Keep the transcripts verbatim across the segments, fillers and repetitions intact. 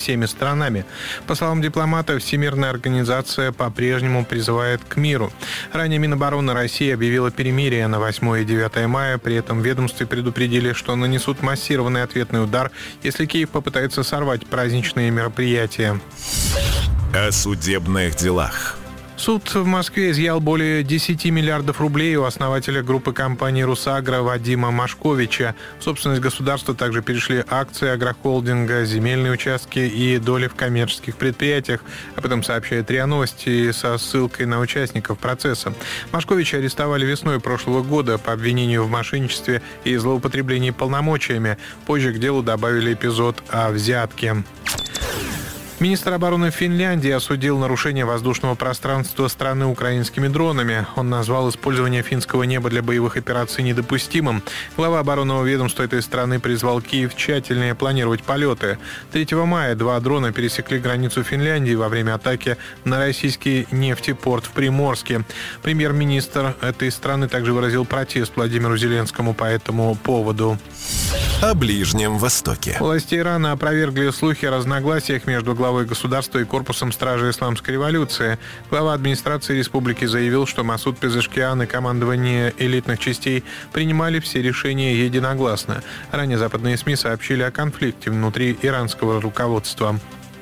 всеми сторонами. По словам дипломата, Всемирная организация по-прежнему призывает к миру. Ранее Минобороны России объявила перемирие на восьмое и девятое мая. При этом в ведомстве предупредили, что нанесут массированный ответный удар, если Киев попытается сорвать праздничные мероприятия. О судебных делах. Суд в Москве изъял более десяти миллиардов рублей у основателя группы компаний «Русагро» Вадима Машковича. В собственность государства также перешли акции агрохолдинга, земельные участки и доли в коммерческих предприятиях. Об этом сообщает РИА Новости со ссылкой на участников процесса. Машковича арестовали весной прошлого года по обвинению в мошенничестве и злоупотреблении полномочиями. Позже к делу добавили эпизод о взятке. Министр обороны Финляндии осудил нарушение воздушного пространства страны украинскими дронами. Он назвал использование финского неба для боевых операций недопустимым. Глава оборонного ведомства этой страны призвал Киев тщательнее планировать полеты. третьего мая два дрона пересекли границу Финляндии во время атаки на российский нефтепорт в Приморске. Премьер-министр этой страны также выразил протест Владимиру Зеленскому по этому поводу. О Ближнем Востоке. Власти Ирана опровергли слухи о разногласиях между главой государства и корпусом стражи исламской революции. Глава администрации республики заявил, что Масуд Пезешкиан и командование элитных частей принимали все решения единогласно. Ранее западные СМИ сообщили о конфликте внутри иранского руководства.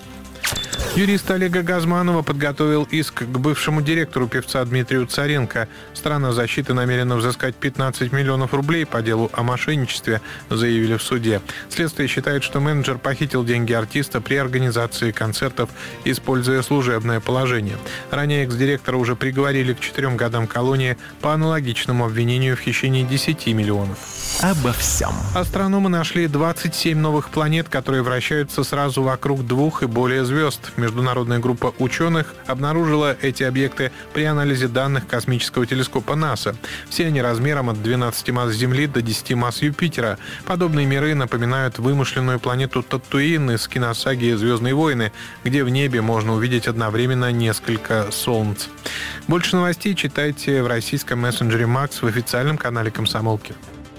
Юрист Олега Газманова подготовил иск к бывшему директору певца Дмитрию Царенко. Сторона защиты намерена взыскать пятнадцать миллионов рублей по делу о мошенничестве, заявили в суде. Следствие считает, что менеджер похитил деньги артиста при организации концертов, используя служебное положение. Ранее экс-директора уже приговорили к четырем годам колонии по аналогичному обвинению в хищении десяти миллионов. Обо всем. Астрономы нашли двадцать семь новых планет, которые вращаются сразу вокруг двух и более звезд. Международная группа ученых обнаружила эти объекты при анализе данных космического телескопа НАСА. Все они размером от двенадцати масс Земли до десяти масс Юпитера. Подобные миры напоминают вымышленную планету Татуин из киносаги «Звездные войны», где в небе можно увидеть одновременно несколько солнц. Больше новостей читайте в российском мессенджере Макс в официальном канале «Комсомолки».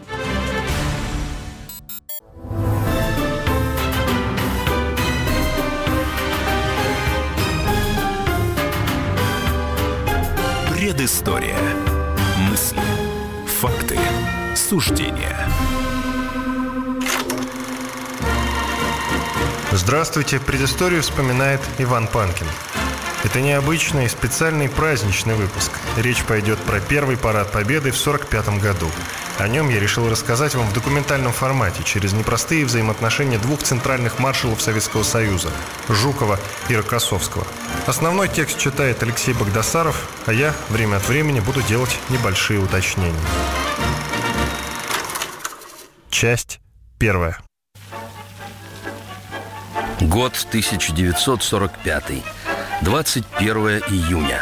Предыстория. Мысли, факты, суждения. Здравствуйте, предысторию вспоминает Иван Панкин. Это необычный и специальный праздничный выпуск. Речь пойдет про первый парад Победы в сорок пятом году. О нем я решил рассказать вам в документальном формате через непростые взаимоотношения двух центральных маршалов Советского Союза – Жукова и Рокоссовского. Основной текст читает Алексей Багдасаров, а я время от времени буду делать небольшие уточнения. Часть первая. Год тысяча девятьсот сорок пятый. двадцать первое июня.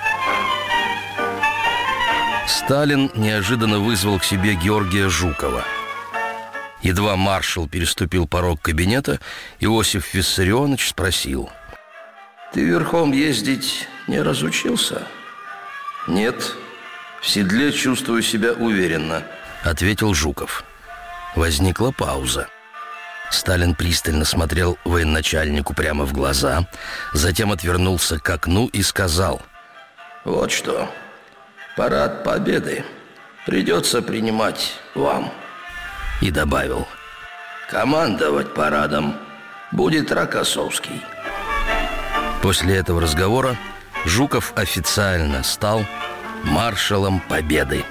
Сталин неожиданно вызвал к себе Георгия Жукова. Едва маршал переступил порог кабинета, Иосиф Виссарионович спросил: «Ты верхом ездить не разучился?» «Нет, в седле чувствую себя уверенно», — ответил Жуков. Возникла пауза. Сталин пристально смотрел военачальнику прямо в глаза, затем отвернулся к окну и сказал: «Вот что, парад Победы придется принимать вам». И добавил: «Командовать парадом будет Рокоссовский». После этого разговора Жуков официально стал маршалом Победы.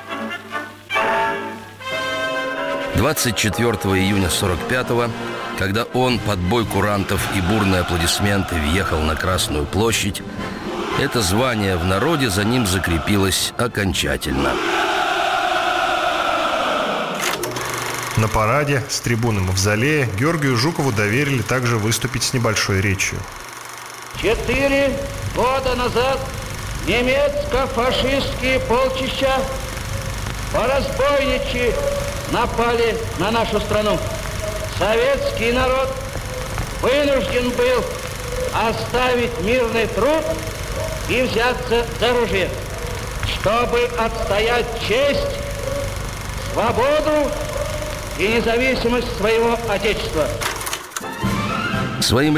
двадцать четвёртого июня сорок пятого, когда он под бой курантов и бурные аплодисменты въехал на Красную площадь, это звание в народе за ним закрепилось окончательно. На параде с трибуны Мавзолея Георгию Жукову доверили также выступить с небольшой речью. Четыре года назад немецко-фашистские полчища по-разбойничьи напали на нашу страну. Советский народ вынужден был оставить мирный труд и взяться за оружие, чтобы отстоять честь, свободу и независимость своего Отечества. Своим